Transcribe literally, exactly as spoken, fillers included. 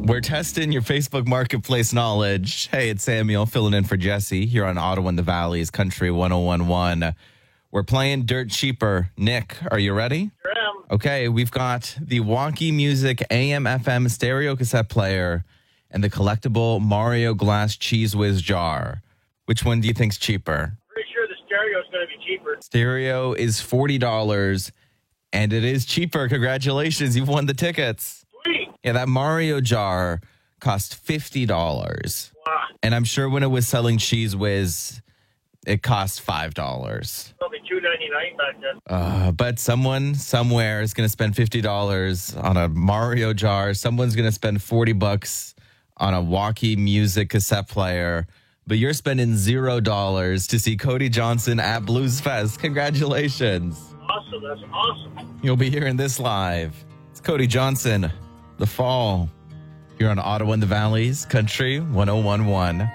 We're testing your Facebook Marketplace knowledge. Hey, it's Samuel filling in for Jesse here on Ottawa and the Valley's Country one oh one one. We're playing Dirt Cheaper. Nick, are you ready? Sure am. Okay, we've got the Wonky Music A M F M stereo cassette player and the collectible Mario Glass Cheese Whiz jar. Which one do you think's cheaper? Pretty sure the stereo is going to be cheaper. Stereo is forty dollars, and it is cheaper. Congratulations, you've won the tickets. Sweet. Yeah, that Mario jar cost fifty dollars. Wow. And I'm sure when it was selling Cheese Whiz, it cost five dollars. Probably two ninety-nine back then. Uh, but someone somewhere is going to spend fifty dollars on a Mario jar. Someone's going to spend forty bucks on a walkie music cassette player. But you're spending zero dollars to see Cody Johnson at Blues Fest. Congratulations. Awesome. That's awesome. You'll be hearing this live. It's Cody Johnson, The Fall. Here on Ottawa and the Valley's Country one oh one one.